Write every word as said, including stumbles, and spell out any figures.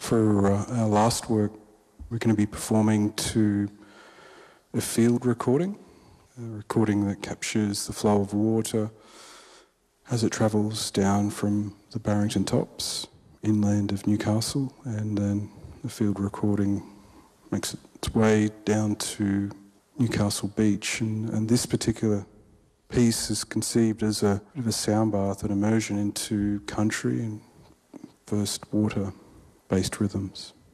For uh, our last work, we're going to be performing to a field recording, a recording that captures the flow of water as it travels down from the Barrington Tops, inland of Newcastle, and then the field recording makes its way down to Newcastle Beach. And, and this particular piece is conceived as a bit of a sound bath, an immersion into country and first water-based rhythms.